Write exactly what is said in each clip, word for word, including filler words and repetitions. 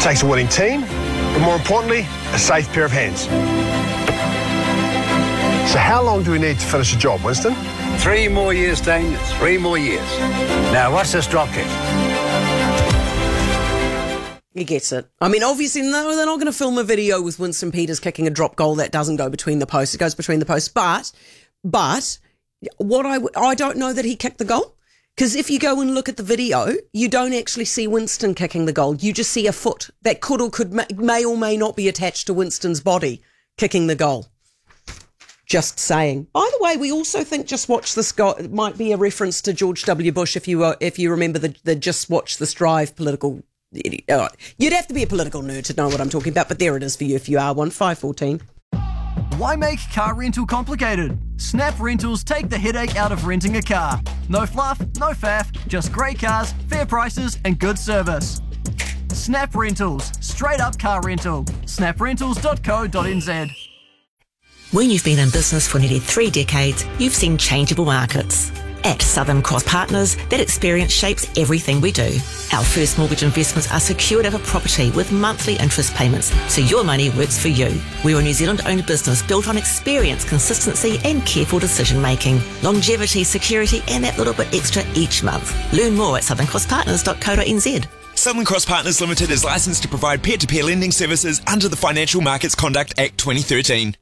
It takes a winning team, but more importantly, a safe pair of hands. So how long do we need to finish the job, Winston? Three more years, Dane. Three more years. Now, what's this drop kick? He gets it. I mean, obviously, no, they're not going to film a video with Winston Peters kicking a drop goal that doesn't go between the posts. It goes between the posts. But, but, what I, I don't know that he kicked the goal. Because if you go and look at the video, you don't actually see Winston kicking the goal. You just see a foot that could or could may or may not be attached to Winston's body kicking the goal. Just saying. By the way, we also think Just Watch This Go it might be a reference to George W. Bush if you uh, if you remember the, the Just Watch This Drive political. Uh, you'd have to be a political nerd to know what I'm talking about, but there it is for you if you are one. five fourteen. Why make car rental complicated? Snap Rentals take the headache out of renting a car. No fluff, no faff, just great cars, fair prices and good service. Snap Rentals, straight up car rental. snap rentals dot co dot n z. When you've been in business for nearly three decades, you've seen changeable markets. At Southern Cross Partners, that experience shapes everything we do. Our first mortgage investments are secured over property with monthly interest payments, so your money works for you. We're a New Zealand-owned business built on experience, consistency and careful decision-making. Longevity, security and that little bit extra each month. Learn more at southern cross partners dot co dot n z. Southern Cross Partners Limited is licensed to provide peer-to-peer lending services under the Financial Markets Conduct Act twenty thirteen.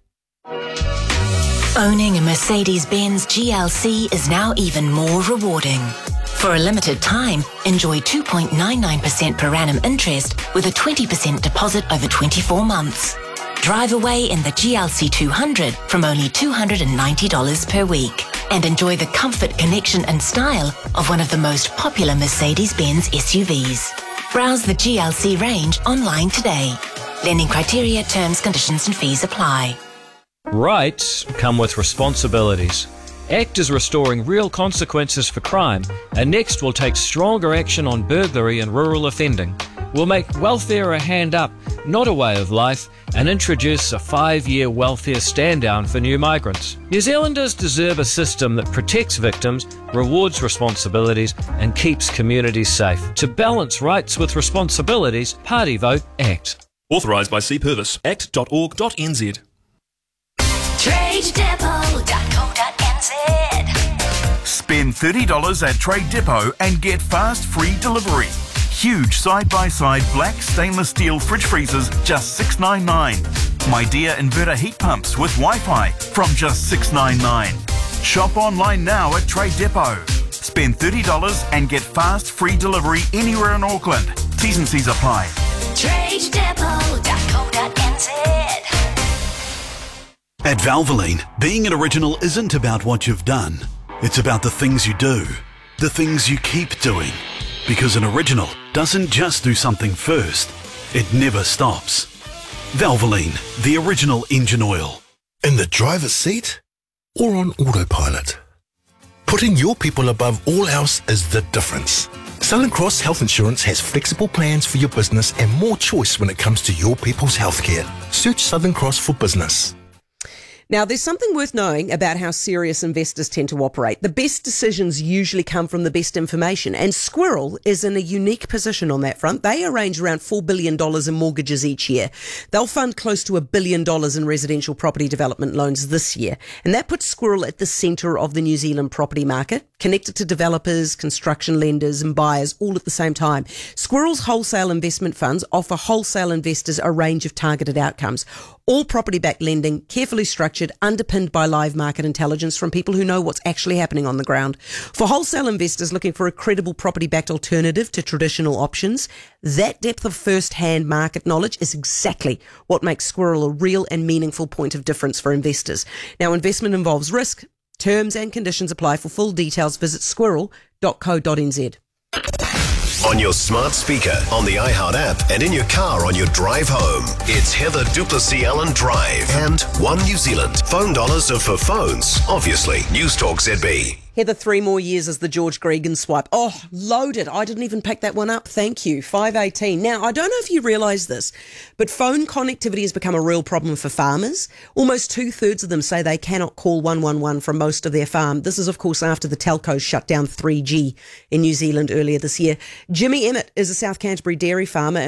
Owning a Mercedes-Benz G L C is now even more rewarding. For a limited time, enjoy two point nine nine percent per annum interest with a twenty percent deposit over twenty-four months. Drive away in the G L C two hundred from only two hundred ninety dollars per week and enjoy the comfort, connection and style of one of the most popular Mercedes-Benz S U Vs. Browse the G L C range online today. Lending criteria, terms, conditions and fees apply. Rights come with responsibilities. ACT is restoring real consequences for crime, and next we'll take stronger action on burglary and rural offending. We'll make welfare a hand up, not a way of life, and introduce a five-year welfare stand-down for new migrants. New Zealanders deserve a system that protects victims, rewards responsibilities, and keeps communities safe. To balance rights with responsibilities, party vote ACT. Authorised by C Purvis. act dot org dot n z. trade depot dot co dot n z. Spend thirty dollars at Trade Depot and get fast free delivery. Huge side-by-side black stainless steel fridge freezers, just six dollars ninety-nine. My Dear inverter heat pumps with Wi-Fi from just six dollars ninety-nine. Shop online now at Trade Depot. Spend thirty dollars and get fast free delivery anywhere in Auckland. T's and C's apply. trade depot dot co dot n z. At Valvoline, being an original isn't about what you've done. It's about the things you do, the things you keep doing. Because an original doesn't just do something first, it never stops. Valvoline, the original engine oil. In the driver's seat or on autopilot? Putting your people above all else is the difference. Southern Cross Health Insurance has flexible plans for your business and more choice when it comes to your people's healthcare. Search Southern Cross for business. Now, there's something worth knowing about how serious investors tend to operate. The best decisions usually come from the best information, and Squirrel is in a unique position on that front. They arrange around four billion dollars in mortgages each year. They'll fund close to a billion dollars in residential property development loans this year, and that puts Squirrel at the centre of the New Zealand property market, connected to developers, construction lenders and buyers all at the same time. Squirrel's wholesale investment funds offer wholesale investors a range of targeted outcomes. All property-backed lending, carefully structured, underpinned by live market intelligence from people who know what's actually happening on the ground. For wholesale investors looking for a credible property-backed alternative to traditional options, that depth of first-hand market knowledge is exactly what makes Squirrel a real and meaningful point of difference for investors. Now, investment involves risk. Terms and conditions apply. For full details, visit squirrel dot co dot n z. On your smart speaker, on the iHeart app, and in your car on your drive home. It's Heather Duplessis Allen Drive and One New Zealand. Phone dollars are for phones, obviously. News Talk Z B. Heather, three more years as the George Gregan swipe. Oh, loaded. I didn't even pick that one up. Thank you. five eighteen. Now, I don't know if you realise this, but phone connectivity has become a real problem for farmers. Almost two-thirds of them say they cannot call one one one from most of their farm. This is, of course, after the telcos shut down three G in New Zealand earlier this year. Jimmy Emmett is a South Canterbury dairy farmer